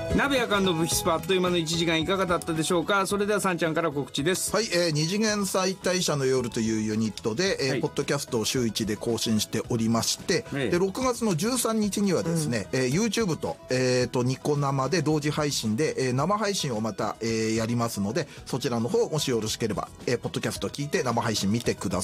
鍋やかんのブヒスパ、あっという間の1時間いかがだったでしょうか。それではさんちゃんから告知です。 はい、二次元再退社の夜というユニットで、ポッドキャストを週1で更新しておりまして、で6月の13日にはですね、YouTube と、ニコ生で同時配信で、生配信をまた、やりますので、そちらの方もしよろしければ、ポッドキャスト聞いて生配信見てくだ